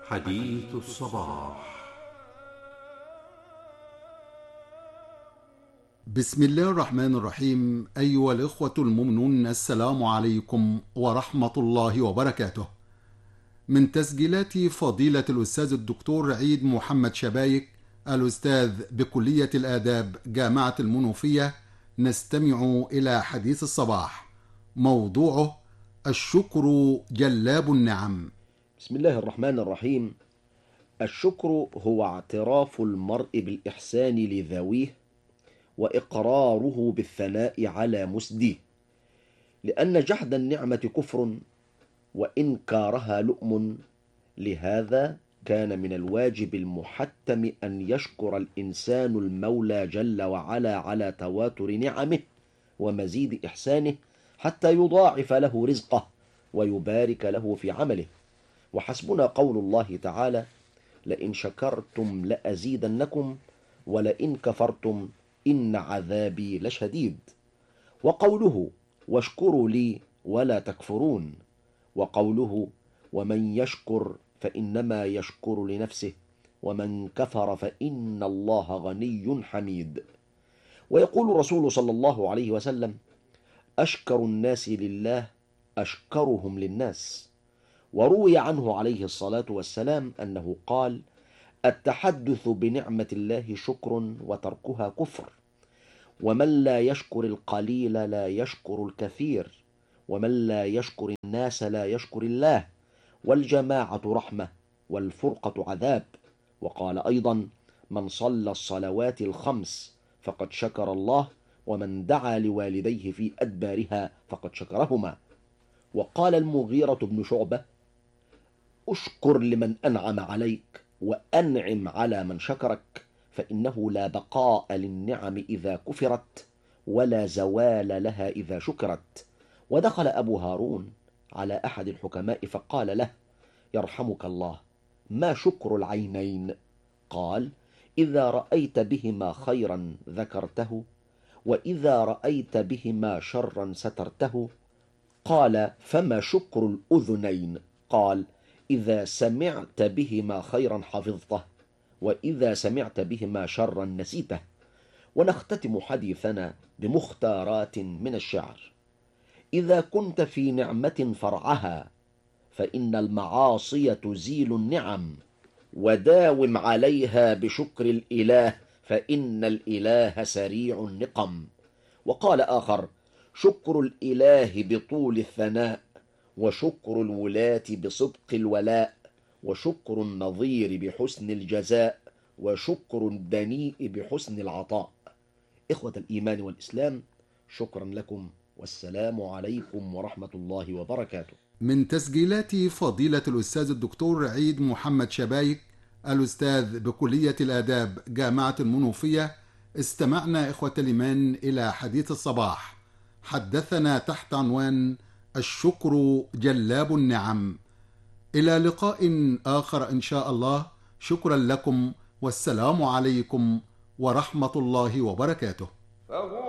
حديث الصباح. بسم الله الرحمن الرحيم. أيها الإخوة المؤمنون، السلام عليكم ورحمة الله وبركاته. من تسجيلات فضيلة الأستاذ الدكتور عيد محمد شبايك، الأستاذ بكلية الآداب جامعة المنوفية، نستمع إلى حديث الصباح، موضوعه الشكر جلاب النعم. بسم الله الرحمن الرحيم. الشكر هو اعتراف المرء بالإحسان لذويه وإقراره بالثناء على مسديه، لأن جحد النعمة كفر وإنكارها لؤم. لهذا كان من الواجب المحتم أن يشكر الإنسان المولى جل وعلا على تواتر نعمه ومزيد إحسانه، حتى يضاعف له رزقه ويبارك له في عمله. وحسبنا قول الله تعالى: لئن شكرتم لأزيدنكم ولئن كفرتم إن عذابي لشديد. وقوله: واشكروا لي ولا تكفرون. وقوله: ومن يشكر فإنما يشكر لنفسه ومن كفر فإن الله غني حميد. ويقول رسول صلى الله عليه وسلم: أشكر الناس لله أشكرهم للناس. وروي عنه عليه الصلاة والسلام أنه قال: التحدث بنعمة الله شكر وتركها كفر، ومن لا يشكر القليل لا يشكر الكثير، ومن لا يشكر الناس لا يشكر الله، والجماعة رحمة والفرقة عذاب. وقال أيضا: من صلى الصلوات الخمس فقد شكر الله، ومن دعا لوالديه في أدبارها فقد شكرهما. وقال المغيرة بن شعبة: اشكر لمن أنعم عليك وأنعم على من شكرك، فإنه لا بقاء للنعم إذا كفرت ولا زوال لها إذا شكرت. ودخل أبو هارون على أحد الحكماء فقال له: يرحمك الله، ما شكر العينين؟ قال: إذا رأيت بهما خيرا ذكرته، وإذا رأيت بهما شرا سترته. قال: فما شكر الأذنين؟ قال: إذا سمعت بهما خيرا حفظته، وإذا سمعت بهما شرا نسيته. ونختتم حديثنا بمختارات من الشعر: إذا كنت في نعمة فرعها فإن المعاصي تزيل النعم، وداوم عليها بشكر الإله فإن الإله سريع النقم. وقال آخر: شكر الإله بطول الثناء، وشكر الولاة بصدق الولاء، وشكر النظير بحسن الجزاء، وشكر الدنيء بحسن العطاء. إخوة الإيمان والإسلام، شكرا لكم، والسلام عليكم ورحمة الله وبركاته. من تسجيلات فضيلة الأستاذ الدكتور عيد محمد شبايك، الأستاذ بكلية الآداب جامعة المنوفية، استمعنا إخوة الإيمان إلى حديث الصباح، حدثنا تحت عنوان الشكر جلاب النعم. إلى لقاء آخر إن شاء الله. شكرا لكم، والسلام عليكم ورحمة الله وبركاته.